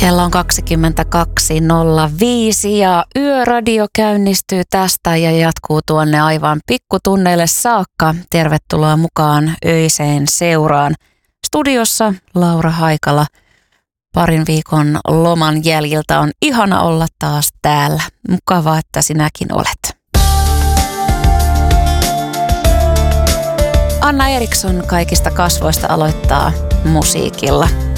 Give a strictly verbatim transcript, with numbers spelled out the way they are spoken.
Kello on kaksikymmentäkaksi nolla viisi ja Yöradio käynnistyy tästä ja jatkuu tuonne aivan pikkutunneille saakka. Tervetuloa mukaan öiseen seuraan. Studiossa Laura Haikala. Parin viikon loman jäljiltä on ihana olla taas täällä. Mukavaa, että sinäkin olet. Anna Eriksson kaikista kasvoista aloittaa musiikilla.